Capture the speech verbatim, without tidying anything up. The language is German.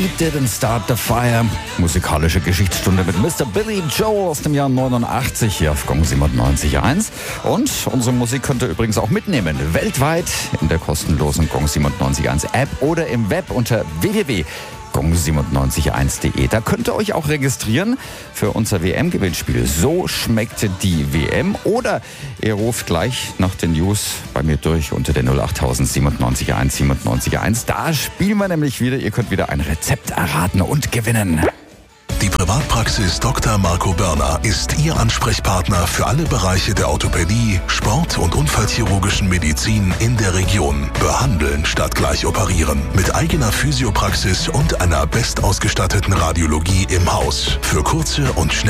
Didn't Start the Fire. Musikalische Geschichtsstunde mit Mister Billy Joel aus dem Jahr neunundachtzig hier auf Gong siebenundneunzig Komma eins. Und unsere Musik könnt ihr übrigens auch mitnehmen. Weltweit in der kostenlosen Gong siebenundneunzig Komma eins App oder im Web unter w w w punkt gong siebenundneunzig Komma eins punkt de. Da könnt ihr euch auch registrieren für unser W M-Gewinnspiel. So schmeckt die W M. Oder ihr ruft gleich nach den News bei mir durch unter der null acht tausend siebenundneunzig Komma eins siebenundneunzig Komma eins. Da spielen wir nämlich wieder. Ihr könnt wieder ein Rezept erraten und gewinnen. Die Privatpraxis Doktor Marco Börner ist Ihr Ansprechpartner für alle Bereiche der Orthopädie, Sport- und unfallchirurgischen Medizin in der Region. Behandeln statt gleich operieren. Mit eigener Physiopraxis und einer bestausgestatteten Radiologie im Haus. Für kurze und schnelle